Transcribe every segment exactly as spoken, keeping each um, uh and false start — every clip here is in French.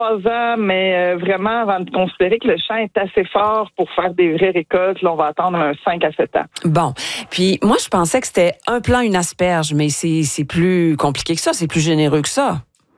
trois ans, mais euh, vraiment, avant de considérer que le champ est assez fort pour faire des vraies récoltes, là, on va attendre un cinq à sept ans. Bon. Puis moi, je pensais que c'était un plant, une asperge, mais c'est, c'est plus compliqué que ça, c'est plus généreux que ça.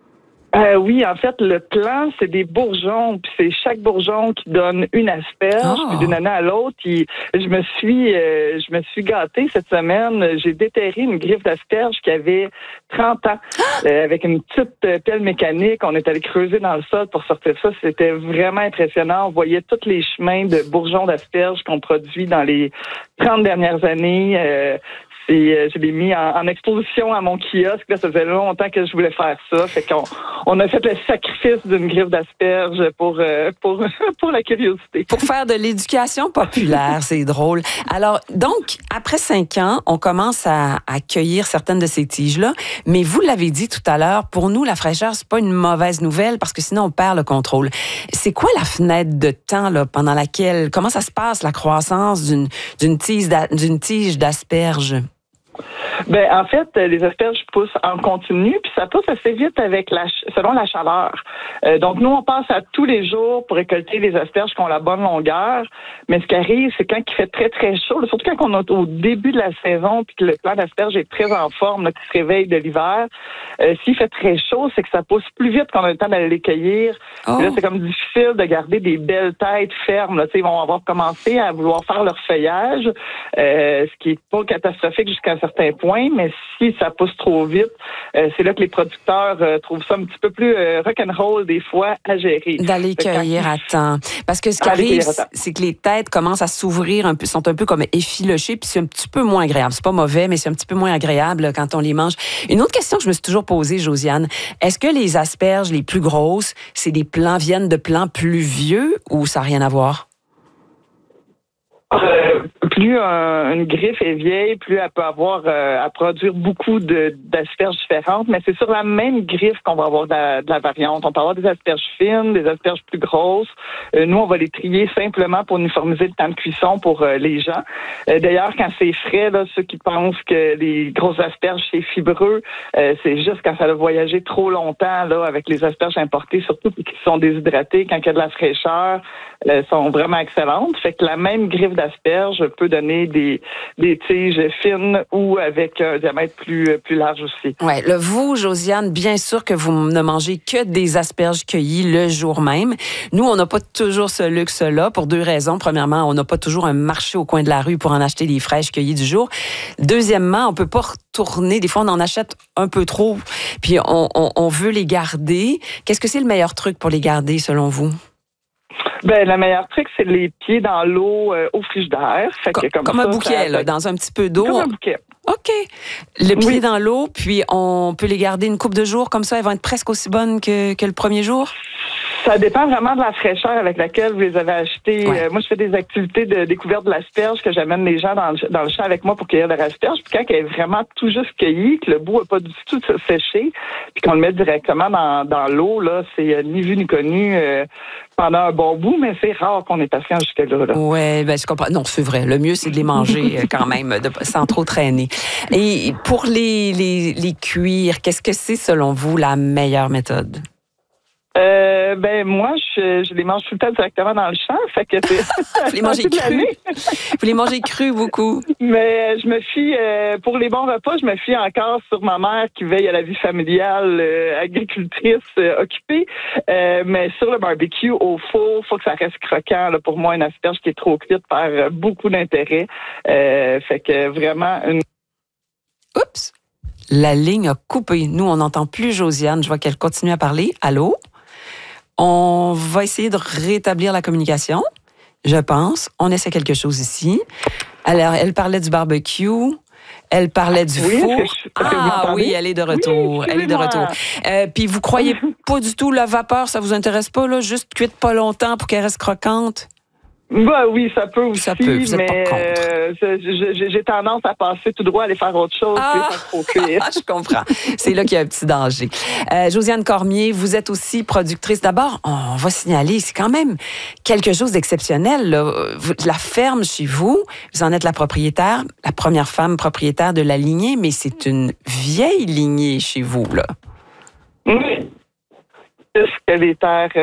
Euh, oui, en fait, le plant, c'est des bourgeons, puis c'est chaque bourgeon qui donne une asperge, Oh. puis d'une année à l'autre, il- je me suis euh, je me suis gâtée cette semaine. J'ai déterré une griffe d'asperge qui avait trente ans, euh, avec une petite euh, pelle mécanique. On est allé creuser dans le sol pour sortir ça. C'était vraiment impressionnant. On voyait tous les chemins de bourgeons d'asperges qu'on produit dans les trente dernières années. Euh, Et euh, je l'ai mis en, en exposition à mon kiosque. Là, ça faisait longtemps que je voulais faire ça. Fait qu'on on a fait le sacrifice d'une griffe d'asperge pour, euh, pour, pour la curiosité. Pour faire de l'éducation populaire, c'est drôle. Alors, donc, après cinq ans, on commence à, à cueillir certaines de ces tiges-là. Mais vous l'avez dit tout à l'heure, pour nous, la fraîcheur, c'est pas une mauvaise nouvelle parce que sinon, on perd le contrôle. C'est quoi la fenêtre de temps là, pendant laquelle, comment ça se passe, la croissance d'une, d'une tige, d'a- d'une tige d'asperge? Ben, en fait, les asperges poussent en continu, puis ça pousse assez vite avec la ch- selon la chaleur. Euh, donc, nous, on passe à tous les jours pour récolter les asperges qui ont la bonne longueur. Mais ce qui arrive, c'est quand il fait très, très chaud, là, surtout quand on est au début de la saison, puis que le plant d'asperges est très en forme, là, qui se réveille de l'hiver, euh, s'il fait très chaud, c'est que ça pousse plus vite qu'on a le temps d'aller les cueillir. Oh. Puis là, c'est comme difficile de garder des belles têtes fermes. Là. Ils vont avoir commencé à vouloir faire leur feuillage, euh, ce qui est pas catastrophique jusqu'à un certain point, mais si ça pousse trop vite, euh, c'est là que les producteurs euh, trouvent ça un petit peu plus euh, rock'n'roll des fois à gérer. D'aller cueillir à temps. Parce que ce qui Aller arrive, cueillir à temps. c'est que les têtes commencent à s'ouvrir un peu, sont un peu comme effilochées, puis c'est un petit peu moins agréable. C'est pas mauvais, mais c'est un petit peu moins agréable quand on les mange. Une autre question que je me suis toujours posée, Josiane, est-ce que les asperges les plus grosses, c'est des plants, viennent de plants plus vieux ou ça n'a rien à voir? Euh, plus un- une griffe est vieille, plus elle peut avoir euh, à produire beaucoup de, d'asperges différentes, mais c'est sur la même griffe qu'on va avoir de la, de la variante. On peut avoir des asperges fines, des asperges plus grosses. Euh, nous, on va les trier simplement pour uniformiser le temps de cuisson pour euh, les gens. Euh, d'ailleurs, quand c'est frais, là, ceux qui pensent que les grosses asperges, c'est fibreux, euh, c'est juste quand ça a voyagé trop longtemps là, avec les asperges importées, surtout qui sont déshydratées, quand il y a de la fraîcheur, euh, sont vraiment excellentes. Fait que la même griffe d'asperges peut donner des, des tiges fines ou avec un diamètre plus, plus large aussi. Ouais, le vous, Josiane, bien sûr que vous ne mangez que des asperges cueillies le jour même. Nous, on n'a pas toujours ce luxe-là pour deux raisons. Premièrement, on n'a pas toujours un marché au coin de la rue pour en acheter des fraîches cueillies du jour. Deuxièmement, on peut pas retourner. Des fois, on en achète un peu trop, puis on, on, on veut les garder. Qu'est-ce que c'est le meilleur truc pour les garder, selon vous? Ben, le meilleur truc, c'est les pieds dans l'eau euh, au frigidaire. Fait que comme comme un ça, bouquet, ça- là, dans un petit peu d'eau. Comme un bouquet. OK. Le pied Oui. dans l'eau, puis on peut les garder une couple de jours, comme ça, elles vont être presque aussi bonnes que, que le premier jour? Ça dépend vraiment de la fraîcheur avec laquelle vous les avez achetées. Ouais. Euh, moi, je fais des activités de découverte de l'asperge que j'amène les gens dans le, dans le champ avec moi pour cueillir de l'asperge. Puis quand elle est vraiment tout juste cueillie, que le bout n'a pas du tout séché, puis qu'on le met directement dans, dans l'eau, là, c'est euh, ni vu ni connu euh, pendant un bon bout, mais c'est rare qu'on est patient jusque-là. Là. Oui, ben je comprends. Non, c'est vrai. Le mieux, c'est de les manger euh, quand même, de, sans trop traîner. Et pour les, les, les cuire, qu'est-ce que c'est, selon vous, la meilleure méthode? Euh, ben moi, je, je les mange tout le temps directement dans le champ, fait que c'est Vous les mangez toute crus? l'année. Vous les mangez crus beaucoup? Mais euh, je me fie, euh, pour les bons repas, je me fie encore sur ma mère qui veille à la vie familiale, euh, agricultrice euh, occupée. Euh, mais sur le barbecue, au four, faut que ça reste croquant. Là, pour moi, une asperge qui est trop cuite perd euh, beaucoup d'intérêt. Euh, fait que vraiment une... Oups! La ligne a coupé. Nous, on n'entend plus Josiane. Je vois qu'elle continue à parler. Allô? On va essayer de rétablir la communication, je pense. On essaie quelque chose ici. Alors, elle parlait du barbecue. Elle parlait du Oui, four. est-ce que je- est-ce que vous Ah m'entendez? oui, elle est de retour. Oui, elle est de excusez-moi. retour. Euh, Puis vous croyez pas du tout la vapeur, ça vous intéresse pas, là? Juste cuite pas longtemps pour qu'elle reste croquante? Ben oui, ça peut aussi, Ça peut, vous êtes mais pas contre. euh, je- je- j'ai tendance à passer tout droit, aller faire autre chose, Ah! puis faire trop cuire. Ah, je comprends. C'est là qu'il y a un petit danger. Euh, Josiane Cormier, vous êtes aussi productrice. D'abord, on va signaler, c'est quand même quelque chose d'exceptionnel. Là. Vous- La ferme chez vous, vous en êtes la propriétaire, la première femme propriétaire de la lignée, mais c'est une vieille lignée chez vous, là. Oui. plus que les terres